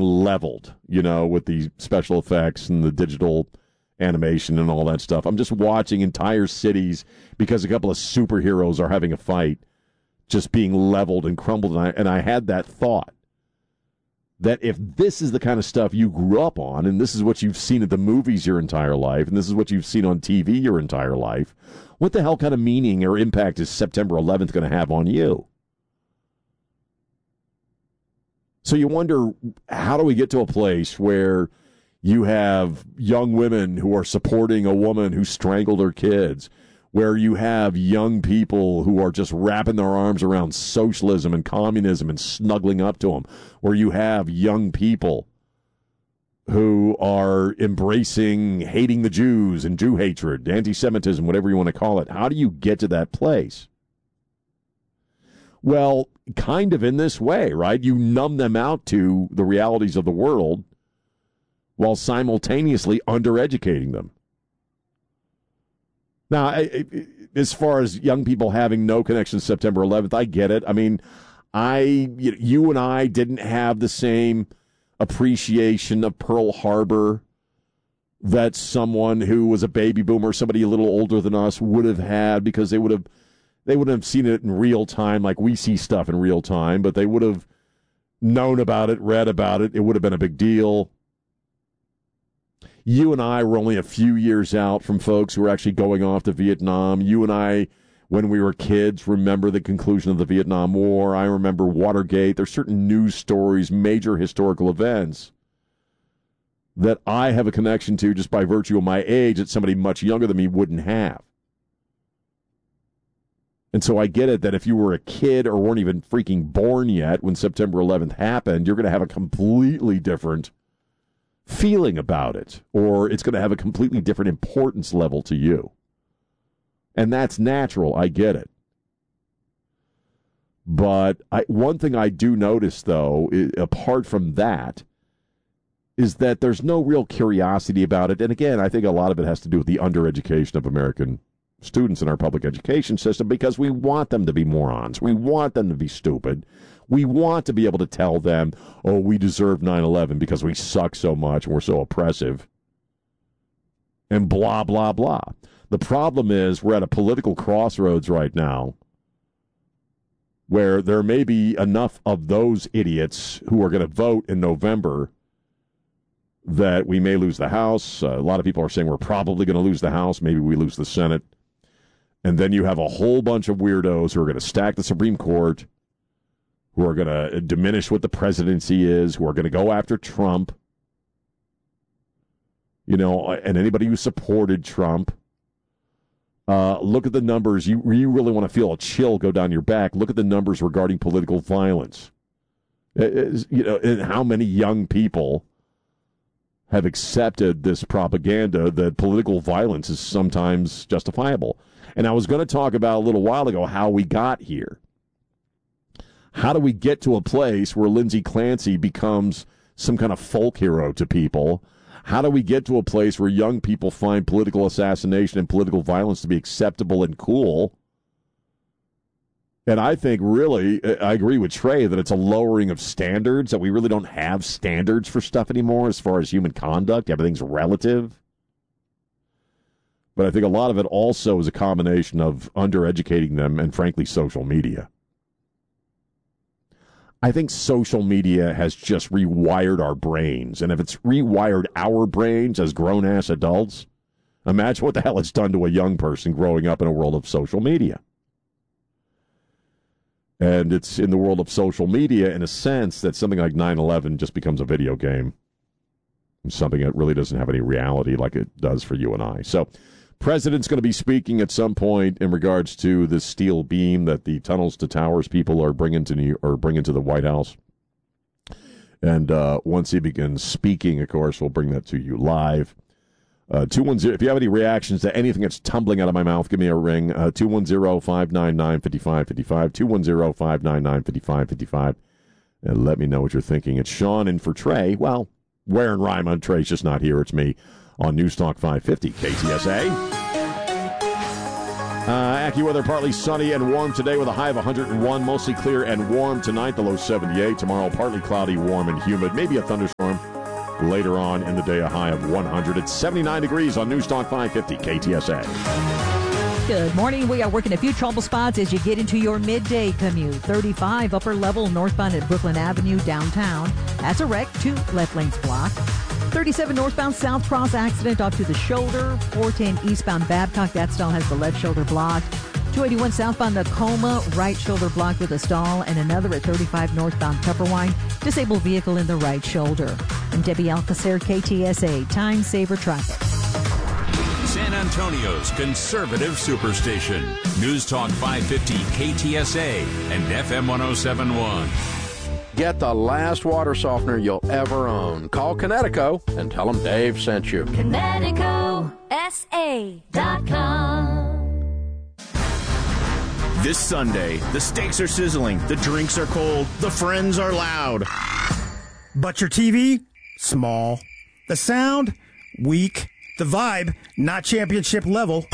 leveled, with the special effects and the digital animation and all that stuff. I'm just watching entire cities because a couple of superheroes are having a fight just being leveled and crumbled. And I had that thought that if this is the kind of stuff you grew up on, and this is what you've seen at the movies your entire life, and this is what you've seen on TV your entire life, what the hell kind of meaning or impact is September 11th going to have on you? So you wonder, how do we get to a place where you have young women who are supporting a woman who strangled her kids, where you have young people who are just wrapping their arms around socialism and communism and snuggling up to them, where you have young people who are embracing hating the Jews and Jew hatred, anti-Semitism, whatever you want to call it? How do you get to that place? Well, kind of in this way, right? You numb them out to the realities of the world while simultaneously undereducating them. Now, as far as young people having no connection to September 11th, I get it. I mean, you and I didn't have the same appreciation of Pearl Harbor that someone who was a baby boomer, somebody a little older than us, would have had, because they wouldn't have seen it in real time like we see stuff in real time, but they would have known about it, read about it. It would have been a big deal. You and I were only a few years out from folks who were actually going off to Vietnam. You and I, when we were kids, remember the conclusion of the Vietnam War. I remember Watergate. There's certain news stories, major historical events that I have a connection to just by virtue of my age that somebody much younger than me wouldn't have. And so I get it that if you were a kid or weren't even freaking born yet when September 11th happened, you're going to have a completely different feeling about it, or it's going to have a completely different importance level to you. And that's natural. I get it. But one thing I do notice, though, apart from that, is that there's no real curiosity about it. And again, I think a lot of it has to do with the undereducation of American students in our public education system, because we want them to be morons. We want them to be stupid. We want to be able to tell them, oh, we deserve 9/11 because we suck so much and we're so oppressive. And blah, blah, blah. The problem is we're at a political crossroads right now where there may be enough of those idiots who are going to vote in November that we may lose the House. A lot of people are saying we're probably going to lose the House. Maybe we lose the Senate. And then you have a whole bunch of weirdos who are going to stack the Supreme Court, who are going to diminish what the presidency is, who are going to go after Trump, and anybody who supported Trump. Look at the numbers. You really want to feel a chill go down your back. Look at the numbers regarding political violence. And how many young people have accepted this propaganda that political violence is sometimes justifiable. And I was going to talk about a little while ago how we got here. How do we get to a place where Lindsay Clancy becomes some kind of folk hero to people? How do we get to a place where young people find political assassination and political violence to be acceptable and cool? And I think really, I agree with Trey that it's a lowering of standards, that we really don't have standards for stuff anymore as far as human conduct. Everything's relative. But I think a lot of it also is a combination of undereducating them and, frankly, social media. I think social media has just rewired our brains. And if it's rewired our brains as grown-ass adults, imagine what the hell it's done to a young person growing up in a world of social media. And it's in the world of social media, in a sense, that something like 9/11 just becomes a video game. Something that really doesn't have any reality like it does for you and I. So, President's going to be speaking at some point in regards to the steel beam that the Tunnels to Towers people are bringing to the White House. And once he begins speaking, of course, we'll bring that to you live. 210. If you have any reactions to anything that's tumbling out of my mouth, give me a ring. 210-599-5555. 210-599-5555. And let me know what you're thinking. It's Sean in for Trey. Well, wearing rhyme on Trey's just not here. It's me on News Talk 550 KTSA. AccuWeather, partly sunny and warm today with a high of 101. Mostly clear and warm tonight, the low 78. Tomorrow, partly cloudy, warm and humid. Maybe a thunderstorm later on in the day, a high of 100. It's 79 degrees on Newstalk 550 KTSA. Good morning. We are working a few trouble spots as you get into your midday commute. 35 upper level northbound at Brooklyn Avenue downtown. That's a wreck. 2 left lanes blocked. 37 northbound South Cross accident off to the shoulder. 410 eastbound Babcock. That stall has the left shoulder blocked. 281 southbound Tacoma, right shoulder blocked with a stall, and another at 35 northbound Tupperwine, disabled vehicle in the right shoulder. I'm Debbie Alcacer, KTSA, Time Saver Traffic. San Antonio's conservative superstation. News Talk 550 KTSA and FM 1071. Get the last water softener you'll ever own. Call Connecticut and tell them Dave sent you. ConnecticutSA.com. This Sunday, the steaks are sizzling, the drinks are cold, the friends are loud. But your TV? Small. The sound? Weak. The vibe? Not championship level.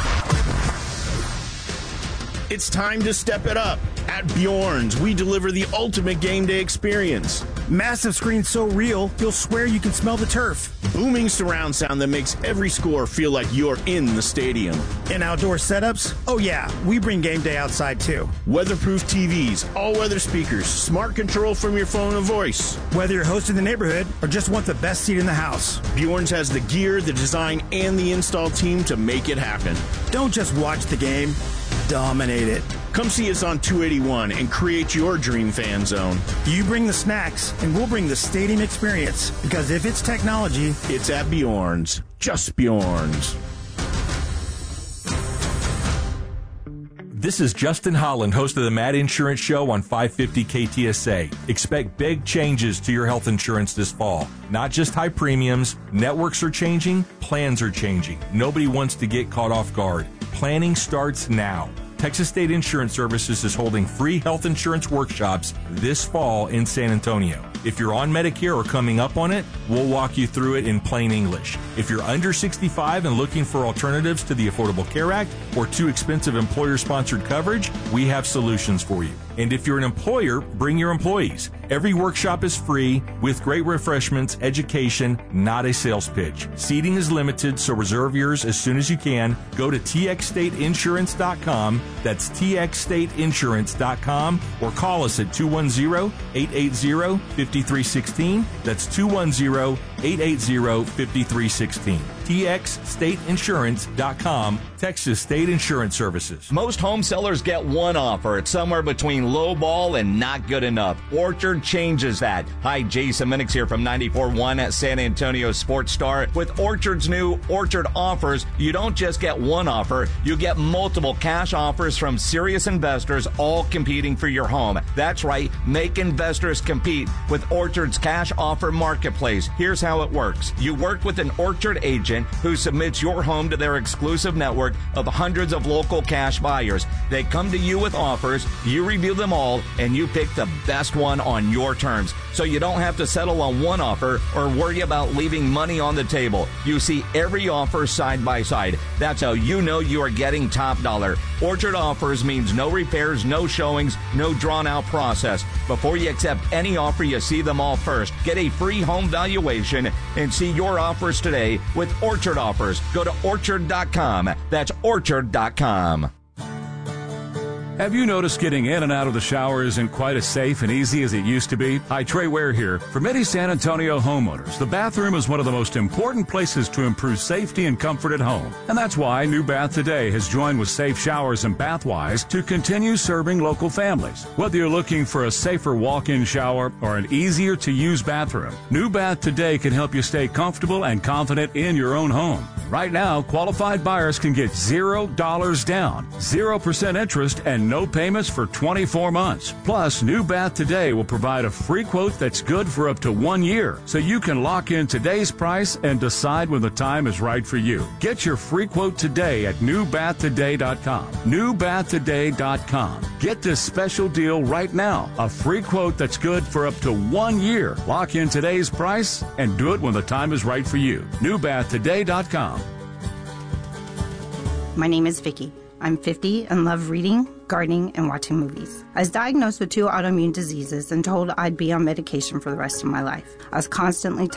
It's time to step it up. At Bjorn's, we deliver the ultimate game day experience. Massive screen so real, you'll swear you can smell the turf. Booming surround sound that makes every score feel like you're in the stadium. And outdoor setups? Oh yeah, we bring game day outside too. Weatherproof TVs, all-weather speakers, smart control from your phone and voice. Whether you're hosting the neighborhood or just want the best seat in the house, Bjorn's has the gear, the design, and the install team to make it happen. Don't just watch the game, dominate it. Come see us on 281 and create your dream fan zone. You bring the snacks, and we'll bring the stadium experience. Because if it's technology, it's at Bjorn's. Just Bjorn's. This is Justin Holland, host of the Mad Insurance Show on 550 KTSA. Expect big changes to your health insurance this fall. Not just high premiums, networks are changing, plans are changing. Nobody wants to get caught off guard. Planning starts now. Texas State Insurance Services is holding free health insurance workshops this fall in San Antonio. If you're on Medicare or coming up on it, we'll walk you through it in plain English. If you're under 65 and looking for alternatives to the Affordable Care Act or too expensive employer-sponsored coverage, we have solutions for you. And if you're an employer, bring your employees. Every workshop is free with great refreshments, education, not a sales pitch. Seating is limited, so reserve yours as soon as you can. Go to txstateinsurance.com. That's txstateinsurance.com or call us at 210-880-5316. That's 210-880-5316. txstateinsurance.com, Texas State Insurance Services. Most home sellers get one offer. It's somewhere between low ball and not good enough. Orchard changes that. Hi, Jason Minix here from 94.1 at San Antonio Sports Star. With Orchard's new Orchard offers, you don't just get one offer, you get multiple cash offers from serious investors, all competing for your home. That's right, make investors compete with Orchard's cash offer marketplace. Here's how it works. You work with an Orchard agent who submits your home to their exclusive network of hundreds of local cash buyers. They come to you with offers, you review them all, and you pick the best one on your terms. So you don't have to settle on one offer or worry about leaving money on the table. You see every offer side by side. That's how you know you are getting top dollar. Orchard offers means no repairs, no showings, no drawn-out process. Before you accept any offer, you see them all first. Get a free home valuation and see your offers today with Orchard offers. Go to orchard.com. That's orchard.com. Have you noticed getting in and out of the shower isn't quite as safe and easy as it used to be? Hi, Trey Ware here. For many San Antonio homeowners, the bathroom is one of the most important places to improve safety and comfort at home. And that's why New Bath Today has joined with Safe Showers and Bathwise to continue serving local families. Whether you're looking for a safer walk-in shower or an easier-to-use bathroom, New Bath Today can help you stay comfortable and confident in your own home. Right now, qualified buyers can get $0 down, 0% interest, and no payments for 24 months. Plus, New Bath Today will provide a free quote that's good for up to 1 year, so you can lock in today's price and decide when the time is right for you. Get your free quote today at newbathtoday.com. Newbathtoday.com. Get this special deal right now. A free quote that's good for up to 1 year. Lock in today's price and do it when the time is right for you. Newbathtoday.com. My name is Vicki. I'm 50 and love reading, gardening, and watching movies. I was diagnosed with 2 autoimmune diseases and told I'd be on medication for the rest of my life. I was constantly